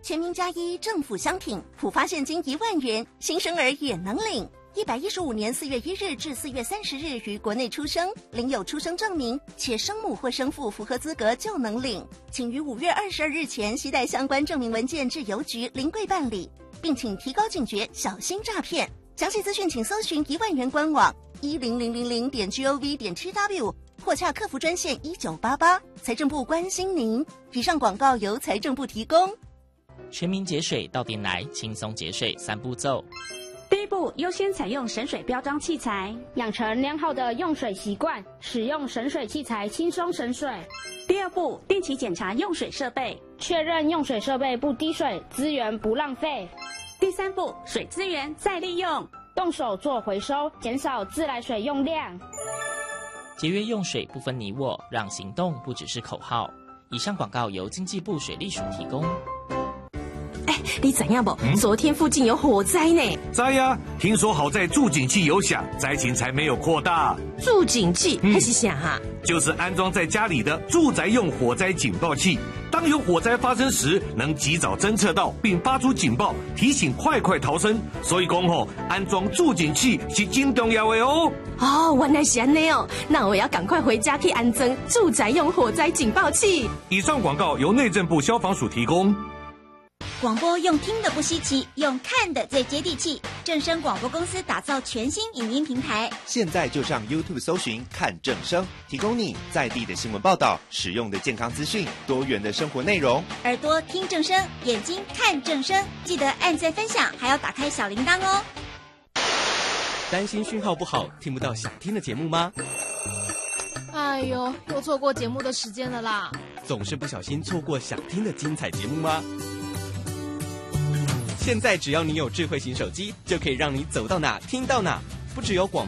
全民加一政府相挺，普发现金1万元，新生儿也能领。115年4月1日至4月30日于国内出生，领有出生证明，且生母或生父符合资格就能领。请于5月22日前携带相关证明文件至邮局临柜办理，并请提高警觉，小心诈骗。详细资讯请搜寻1万元官网10000.gov.tw。或洽客服专线1988，财政部关心您。以上广告由财政部提供。 全民节水到店来，轻松节水3步骤。 第一步，优先采用省水标章器材，养成良好的用水习惯，使用省水器材轻松省水。第二步，定期检查用水设备，确认用水设备不滴水，资源不浪费。第三步，水资源再利用，动手做回收，减少自来水用量。 节约用水不分你我，让行动不只是口号。以上广告由经济部水利署提供。 你知影不？昨天附近有火灾呢。 知呀，听说好在助警器有响，灾情才没有扩大。 助警器还是啥啊？ 就是安装在家里的住宅用火灾警报器，当有火灾发生时，能及早侦测到并发出警报，提醒快逃生。所以讲安装助警器是真重要的哦。 哦，原来是这样哦，那我要赶快回家去安装住宅用火灾警报器。 以上广告由内政部消防署提供。 广播用听的不稀奇，用看的最接地气。正声广播公司打造全新影音平台， 现在就上 YouTube 搜寻看正声，提供你在地的新闻报道、实用的健康资讯、多元的生活内容。 耳朵听正声，眼睛看正声，记得按赞分享，还要打开小铃铛哦。 担心讯号不好，听不到想听的节目吗？ 哎呦，又错过节目的时间了啦！ 总是不小心错过想听的精彩节目吗？现在只要你有智慧型手机，就可以让你走到哪听到哪，不只有广。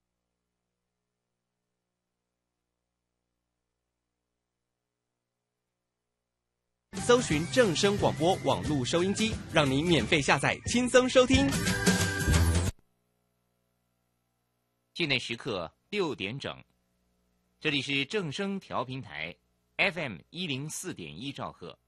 搜寻正声广播网络收音机，让你免费下载，轻松收听。 现在时刻6点整，这里是正声调频台 FM104.1兆赫。